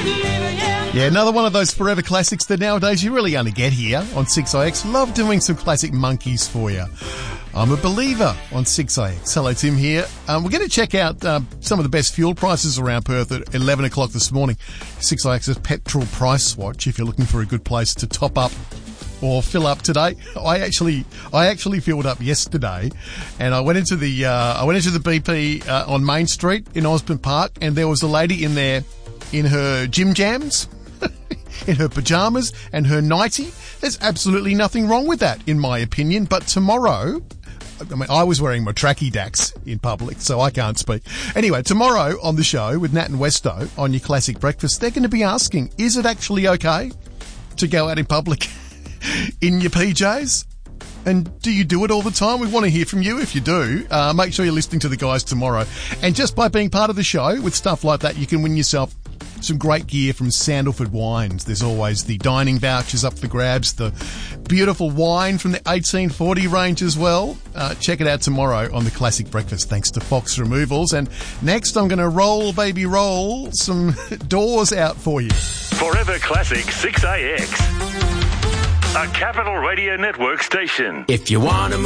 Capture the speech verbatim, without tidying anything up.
Yeah, another one of those forever classics that nowadays you really only get here on six I X. Love doing some classic monkeys for you. I'm a believer on six I X. Hello, Tim here. Um, we're going to check out um, some of the best fuel prices around Perth at eleven o'clock this morning. six I X's petrol price watch if you're looking for a good place to top up or fill up today. I actually, I actually filled up yesterday, and I went into the, uh, I went into the B P uh, on Main Street in Osborne Park, and there was a lady in there in her gym jams, in her pajamas and her nightie. There's absolutely nothing wrong with that, in my opinion. But tomorrow, I mean, I was wearing my tracky dacks in public, so I can't speak. Anyway, tomorrow on the show with Nat and Westo on your classic breakfast, they're going to be asking, is it actually okay to go out in public in your P Js? And do you do it all the time? We want to hear from you if you do. Uh, make sure you're listening to the guys tomorrow. And just by being part of the show with stuff like that, you can win yourself some great gear from Sandalford Wines. There's always the dining vouchers up for grabs, the beautiful wine from the eighteen forty range as well. Uh, check it out tomorrow on the Classic Breakfast, thanks to Fox Removals. And next, I'm going to roll, baby, roll some doors out for you. Forever Classic six A X, a Capital Radio Network station. If you want to